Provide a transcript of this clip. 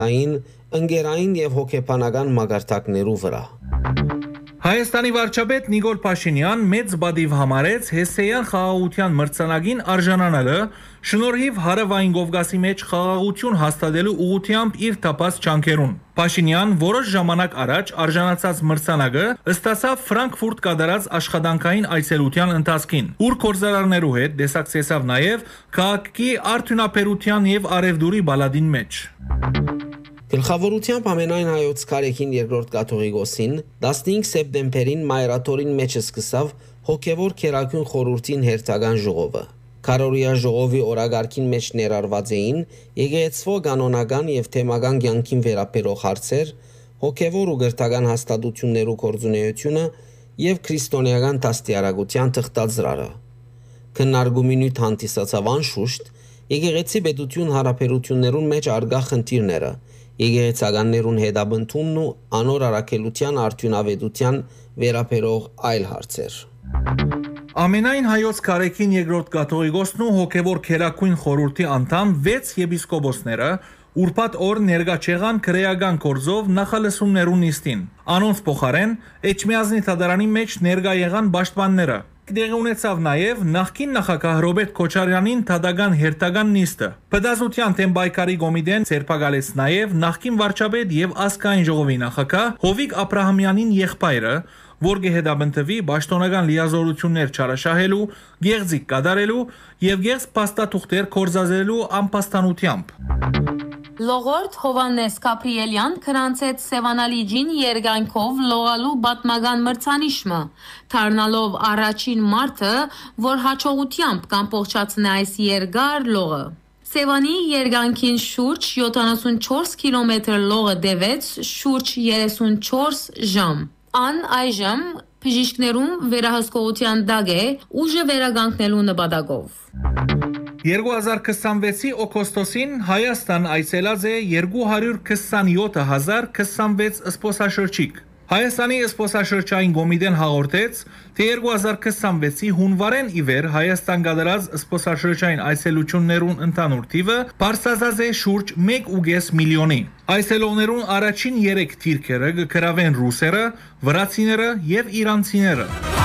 այն ընկերային եւ հոգեբանական մագարտակներու վրա։ Հայաստանի վարչապետ Նիկոլ Փաշինյան մեծ բադիվ համարեց Հեսեյան խաղաղության մրցանակին արժանանալը շնորհիվ Հարավային Կովկասի մեջ խաղաղություն հաստատելու ուղղությամբ իր տապած ջանքերուն։ Փաշինյան որոշ ժամանակ առաջ արժանացած մրցանակը ստացավ Ֆրանկֆուրտ կատարած աշխատանքային այցելության ընթացքին, ուր գործարարներու հետ դեսակցեցավ նաև քաղաքի արդյունաբերության եւ արևդուրի բալադին մեջ։ Գլխավորությամբ ամենայն հայոց կարեկին երկրորդ կաթողիկոսին 15 սեպտեմբերին մայրաթորին մեջ սկսավ հոգևոր քերակյուն խորհրդին հերթական ժողովը։ Քարորիա ժողովի օրագարկին մեջ ներառված էին եկեղեցվո կանոնական եւ թեմական կյանքին վերաբերող հարցեր, հոգևոր ու գրթական հաստատություններու կորձունեությունը եւ քրիստոնեական դաստիարակության թղթածրարը։ Քննարկումին հանդիսացավ անշուշտ եկեղեցի պետություն հարաբերություններուն մեջ արգա խնդիրները, եկեղեցականներուն հետաբնթումն ու անոր առաքելության արդյունավետության վերաբերող այլ հարցեր։ Ամենայն հայոց կարեկին երկրորդ կաթողիկոսն ու հոգևոր քերակույն խորհրդի անդամ 6 եպիսկոպոսները ուրբաթ օր ներկա չեղան քրեական գործով նախալսումներուն նիստին։ Անոնց փոխարեն Էջմիածնի թադարանի մեջ ներկա եղան պաշտպանները։ Տեղի ունեցավ նաև նախկին նախագահ Ռոբերտ Քոչարյանին թադական հերթական նիստը։ Պետազության թեմ պայքարի կոմիտեն ցերպակալեց նաև նախկին վարչապետ եւ ազգային ժողովի նախագահ Հովիկ Աբրահամյանին եղբայրը, որ կհետաբնթվի պաշտոնական լիազորություններ չարաշահելու, գեղձիկ կատարելու եւ գեղձ փաստաթուղթեր կորզազելու անպաստանությամբ։ Լողորդ Հովանես Գաբրիելյան քրանցեց Սևանալիջին երգանքով լողալու պատմական մրցանիշը, դառնալով առաջին մարդը, որ հաջողությամբ կամփոխացնի այս երկար լողը։ Սևանի երգանքին շուրջ 74 կիլոմետր լողը դեվեց շուրջ 34 ժամ։ Ան այժմ բժիշկներուն վերահսկողության տակ է ուժը վերականգնելու նպատակով։ 2026-ի օգոստոսին Հայաստան այցելած է 227,026 զբոսաշրջիկ։ Հայաստանի զբոսաշրջային կոմիտեն հաղորդեց, թե 2026-ի հունվարեն ի վեր Հայաստան կատարած զբոսաշրջային այցելություններուն ընդհանուր թիվը բարձրացած է շուրջ 1.5 միլիոնի։ Այցելողներուն առաջին 3 թիրքերը կգրավեն ռուսերը, վրացիները եւ իրանցիները։